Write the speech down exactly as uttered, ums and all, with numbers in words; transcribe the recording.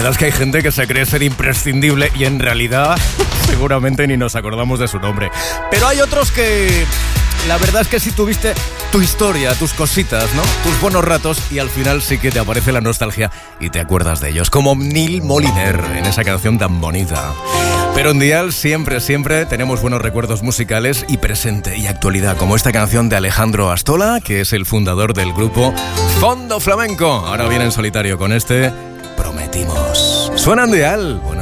verdad es que hay gente que se cree ser imprescindible y en realidad seguramente ni nos acordamos de su nombre. Pero hay otros que la verdad es que sí tuviste tu historia, tus cositas, ¿no? Tus buenos ratos y al final sí que te aparece la nostalgia y te acuerdas de ellos, como Neil Moliner en esa canción tan bonita. Pero en Dial siempre, siempre tenemos buenos recuerdos musicales y presente y actualidad, como esta canción de Alejandro Astola, que es el fundador del grupo Fondo Flamenco. Ahora viene en solitario con este Prometimos. Suena en Dial. Bueno.